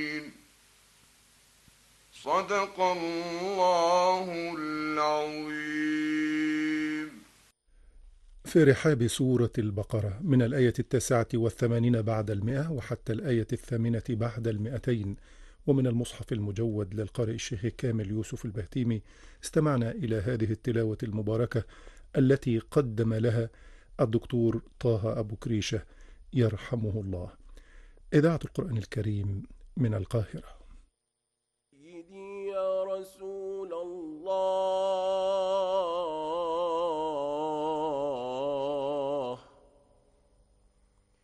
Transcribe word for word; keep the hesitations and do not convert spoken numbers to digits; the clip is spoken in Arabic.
صدق الله العظيم. في رحاب سورة البقرة من الآية التاسعة والثمانين بعد المئة وحتى الآية الثامنة بعد المئتين، ومن المصحف المجود للقارئ الشيخ كامل يوسف البهتيمي، استمعنا إلى هذه التلاوة المباركة التي قدم لها الدكتور طه أبو كريشة يرحمه الله. إذاعة القرآن الكريم من القاهرة. سيدي يا رسول